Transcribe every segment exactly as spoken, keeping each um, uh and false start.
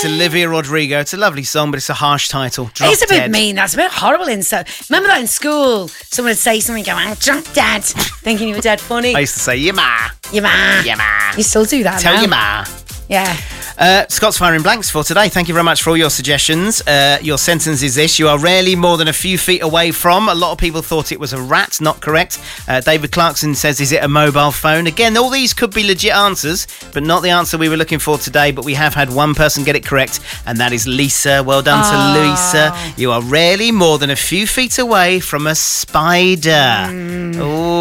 It's Olivia Rodrigo. It's a lovely song, but it's a harsh title. Drop It's a bit Dead. mean. That's a bit horrible. In so, remember that in school, someone would say something, go, "I'm drunk, Dad," thinking you were dead funny. I used to say, "Yeah, ma, Your ma. yeah, ma." You still do that Tell now. your ma. Yeah. Uh, Scott's firing blanks for today. Thank you very much for all your suggestions. Uh, your sentence is this: you are rarely more than a few feet away from. A lot of people thought it was a rat. Not correct. Uh, David Clarkson says, is it a mobile phone? Again, all these could be legit answers, but not the answer we were looking for today. But we have had one person get it correct, and that is Lisa. Well done Oh. to Lisa. You are rarely more than a few feet away from a spider. Mm.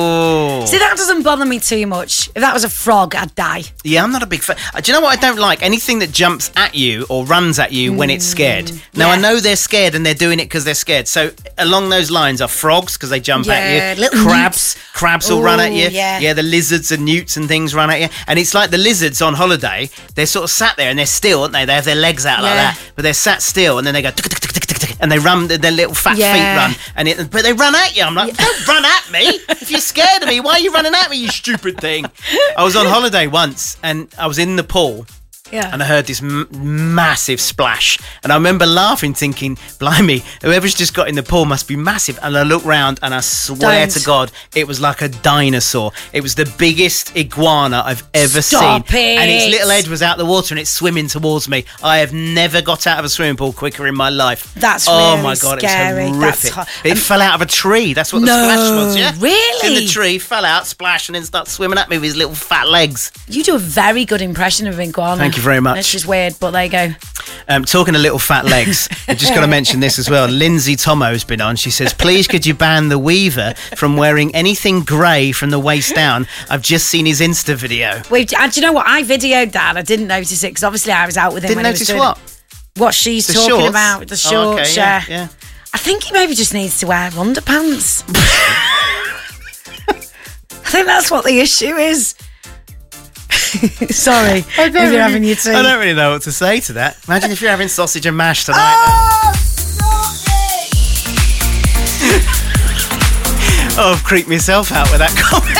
Oh. See, that doesn't bother me too much. If that was a frog, I'd die. Yeah, I'm not a big fan. Uh, do you know what I don't like? Anything that jumps at you or runs at you when it's scared. Now, yeah. I know they're scared and they're doing it because they're scared. So, along those lines are frogs because they jump Yeah, at you. little Crabs. Crabs will run at Ooh, you. yeah. the lizards and newts and things run at you. And it's like the lizards on holiday. They're sort of sat there and they're still, aren't they? They have their legs out like Yeah. that. But they're sat still and then they go... tick, tick, tick, tick, tick, tick, and they run, their little fat Yeah. feet run. And it, but they run at you. I'm like, don't run at me. If you're scared of me, why are you running at me, you stupid thing? I was on holiday once and I was in the pool. Yeah. And I heard this m- massive splash. And I remember laughing, thinking, blimey, whoever's just got in the pool must be massive. And I looked round and I swear Don't. to God, it was like a dinosaur. It was the biggest iguana I've ever Stop seen. it. And its little head was out the water and it's swimming towards me. I have never got out of a swimming pool quicker in my life. That's Oh really my God, scary. it was That's horrific. hor- it um, fell out of a tree. That's what the No, splash was, yeah? really? In the tree, fell out, splash, and then started swimming at me with his little fat legs. You do a very good impression of iguana. Thank you very much. It's just weird, but there you go. Um, talking of little fat legs, I've just got to mention this as well. Lindsay Tomo's been on. She says, please could you ban the Weaver from wearing anything grey from the waist down? I've just seen his Insta video. Wait, and do you know what? I videoed that. I didn't notice it because obviously I was out with him. Didn't when he was notice doing what? it. What she's The talking shorts? about, the Oh, shorts. okay, yeah, yeah, yeah. I think he maybe just needs to wear underpants. I think that's what the issue is. Sorry, if I don't you're really- having your tea. I don't really know what to say to that. Imagine if you're having sausage and mash tonight. Oh, Oh, I've creeped myself out with that comment.